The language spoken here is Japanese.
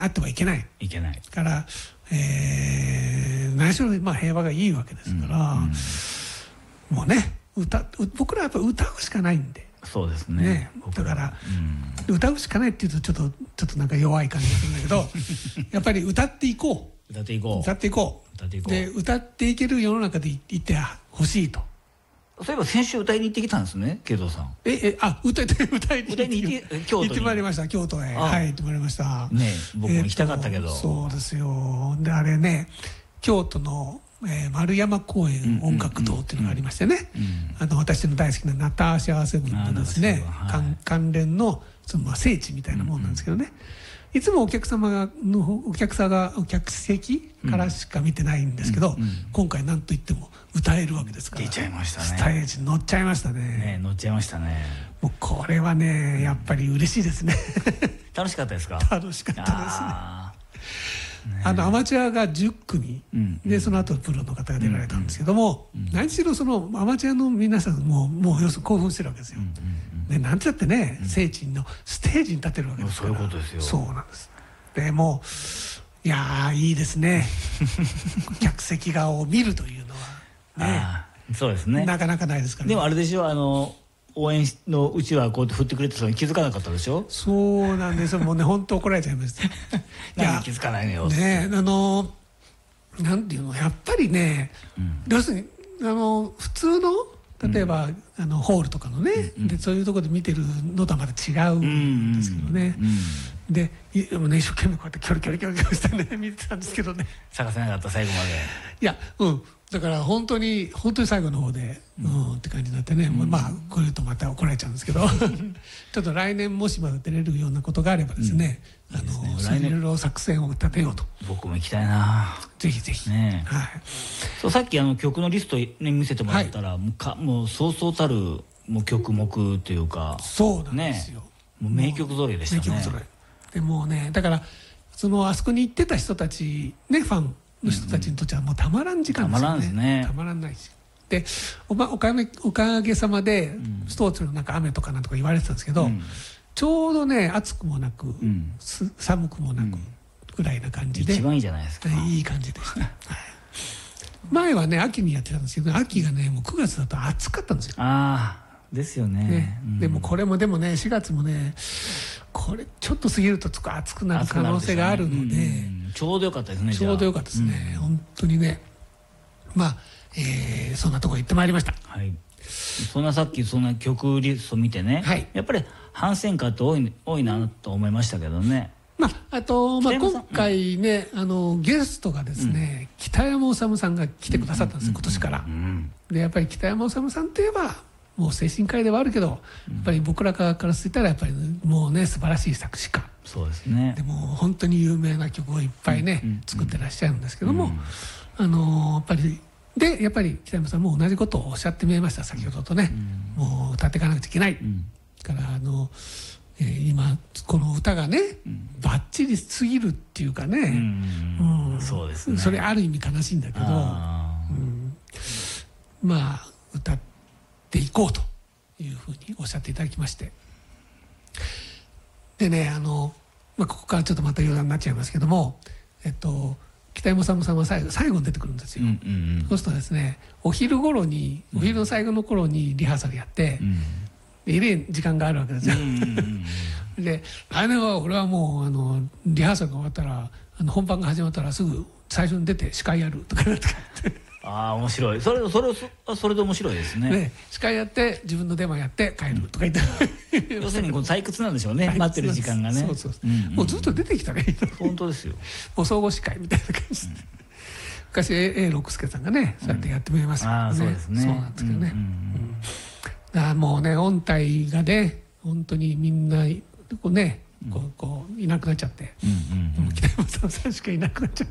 あってはいけない。 いけない。 から、何しろまあ平和がいいわけですから、もうね僕らはやっぱ歌うしかないんで。 そうですね。 だから、歌うしかないっていうとちょっとなんか弱い感じがするんだけどやっぱり歌っていこう。 歌っていこう。 歌っていこう。で歌っていける世の中でいてほしいと。 そういえば先週歌いに行ってきたんですね、慶三さん。 歌いに行ってまいりました。京都へ行ってまいりました。 ね、僕も行きたかったけど。 そうですよ。であれね、京都の丸山公園音楽堂っていうのがありましてね、私の大好きなナターシャーセブンのですね関連のその聖地みたいなもんなんですけどね、いつもお客席からしか見てないんですけど、今回なんといっても歌えるわけですから、 出ちゃいましたね。 ステージに乗っちゃいましたね。 乗っちゃいましたね。もうこれはねやっぱり嬉しいですね。 楽しかったですか？ 楽しかったですね。アマチュアが10組でその後プロの方が出られたんですけども、何しろそのアマチュアの皆さんもう要するに興奮してるわけですよ。なんてだってね聖地のステージに立てるわけですから。 そういうことですよ。 そうなんです。でもういやいいですね。客席側を見るというのはね、 そうですね、 なかなかないですから。 でもあれでしょ、応援のうちはこうやって振ってくれてたのに気づかなかったでしょ。 そうなんですよ。もうね本当怒られちゃいました。 なんで気づかないのよ。 ねなんていうのやっぱりね、要するに普通の例えばホールとかのねでそういうところで見てるのとはまた違うんですけどね。で一生懸命こうやってキョロキョロキョロキョロしてね見てたんですけどね。 探せなかった最後まで。 いやだから本当に最後の方でって感じになってね、まあこれとまた怒られちゃうんですけどちょっと来年もしまだ出れるようなことがあればですね、いろいろ作戦を立てようと。 僕も行きたいな。 ぜひぜひ。 さっき曲のリスト見せてもらったらもうそうそうたる曲目というか、 そうなんですよ。 もう名曲揃いでしたね。 名曲揃いでもうね、だからあそこに行ってた人たちね、ファンの人たちにとってはもうたまらん時間ですよね。たまらんないし。でおかげさまでストーツのなんか雨とかなんとか言われてたんですけど、ちょうどね暑くもなく寒くもなくぐらいな感じで、 一番いいじゃないですか。 いい感じでした。前はね秋にやってたんですけど、秋がねもう9月だと暑かったんですよ。 ですよね。 でもこれもでもね4月もねこれちょっと過ぎると暑くなる可能性があるので、 ちょうどよかったですね。 ちょうどよかったですね。本当にね。まあそんなとこ行ってまいりました。 そんなさっきそんな曲リスト見てね、やっぱり反戦歌って多いなと思いましたけどね。 あと今回ねゲストがですね北山治さんが来てくださったんです、今年から。でやっぱり北山治さんといえばもう精神科医ではあるけど、やっぱり僕らからするとやっぱりもうね素晴らしい作詞家。 そうですね。 でも本当に有名な曲をいっぱいね作ってらっしゃるんですけども、やっぱり北山さんも同じことをおっしゃってみえました、先ほどとね。もう歌っていかなくちゃいけない。から今この歌がねバッチリすぎるっていうかね、 そうですね。 それある意味悲しいんだけど、まあ歌っていこうというふうにおっしゃっていただきまして、でねここからちょっとまた余談になっちゃいますけども、北山さんは最後に出てくるんですよ。そうするとですねお昼の最後の頃にリハーサルやって、入れ時間があるわけですよ。で来年は俺はもうリハーサルが終わったら本番が始まったらすぐ最初に出て司会やるとか言って面白い。それで面白いですね。 司会やって自分の出番やって帰るとか言って、 要するにこの退屈なんでしょうね、待ってる時間がね。 もうずっと出てきたらいいと。 本当ですよ。 もう総合司会みたいな感じで、昔永六輔さんがねそうやってやってくれましたからね。そうですね。そうなんですけどね。だからもうね音体がね本当にみんなこういなくなっちゃって、北山さんしかいなくなっちゃって。